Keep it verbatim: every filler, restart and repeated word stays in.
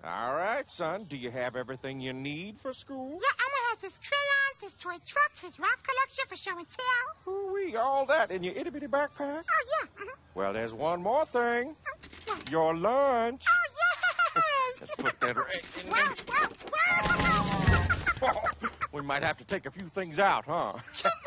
All right, son. Do you have everything you need for school? Yeah, Elmo has his crayons, his toy truck, his rock collection for show and tell. Ooh-wee, all that in your itty-bitty backpack? Oh, yeah. Uh-huh. Well, there's one more thing. Oh, what? Your lunch. Oh, yes! Let's put that right in Whoa, whoa, whoa! there. We might have to take a few things out, huh?